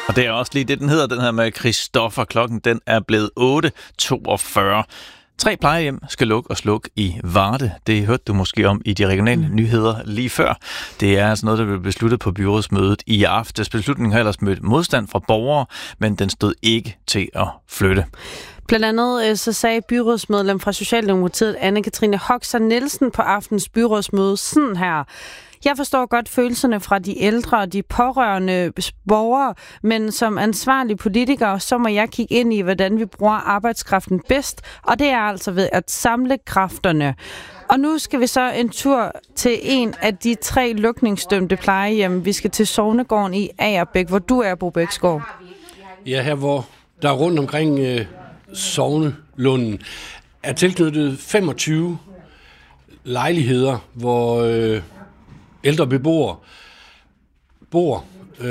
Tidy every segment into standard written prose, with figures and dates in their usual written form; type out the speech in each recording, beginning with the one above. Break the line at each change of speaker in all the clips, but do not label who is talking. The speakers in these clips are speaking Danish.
Og det er også lige det, den hedder, den her med Christoffer. Klokken, den er blevet 8.42. 3 plejehjem skal lukke og slukke i Varde. Det hørte du måske om i de regionale nyheder lige før. Det er altså noget, der blev besluttet på byrådsmødet i aftes. Beslutningen har ellers mødt modstand fra borgere, men den stod ikke til at flytte.
Blandt andet så sagde byrådsmedlem fra Socialdemokratiet, Anne-Katrine Hoxha Nielsen, på aftens byrådsmøde sådan her: Jeg forstår godt følelserne fra de ældre og de pårørende borgere, men som ansvarlige politikere, så må jeg kigge ind i, hvordan vi bruger arbejdskraften bedst, og det er altså ved at samle kræfterne. Og nu skal vi så en tur til en af de 3 lukningsdømte plejehjem. Vi skal til Sognegården i Agerbæk, hvor du er, Bo Bæksgaard.
Ja, her hvor der rundt omkring Sognelunden er tilknyttet 25 lejligheder, hvor ældre beboere bor.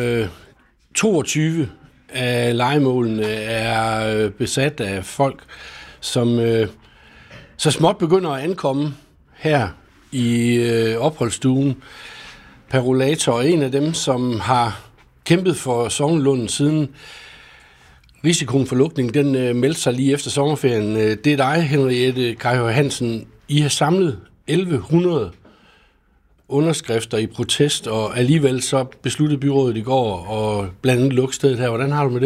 22 af lejemålene er besat af folk, som så småt begynder at ankomme her i opholdsstuen. Per rollator er en af dem, som har kæmpet for Sognelunden siden risikoen for lukning, den meldte sig lige efter sommerferien. Det er dig, Henriette Kajhøj Hansen. I har samlet 1100 underskrifter i protest, og alligevel så besluttede byrådet i går at blandt andet lukke stedet her. Hvordan har du med det?